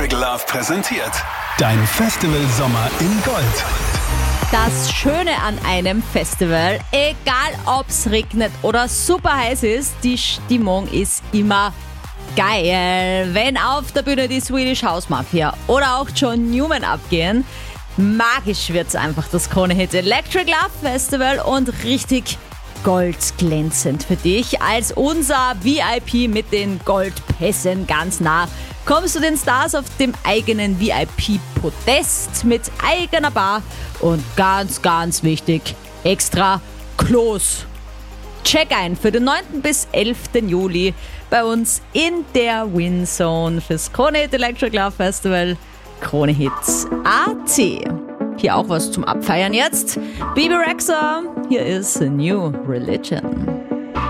Electric Love präsentiert dein Festival Sommer in Gold. Das Schöne an einem Festival, egal ob's regnet oder super heiß ist, die Stimmung ist immer geil. Wenn auf der Bühne die Swedish House Mafia oder auch John Newman abgehen, magisch wird's einfach, das Krone Hit Electric Love Festival, und richtig goldglänzend für dich als unser VIP mit den Goldpässen ganz nah. Kommst du den Stars auf dem eigenen VIP-Podest mit eigener Bar und ganz, ganz wichtig, extra Klos. Check ein für den 9. bis 11. Juli bei uns in der WinZone fürs Krone Hit Electric Love Festival. KroneHits.at. Hier auch was zum Abfeiern jetzt. Bebe Rexha, hier ist A New Religion.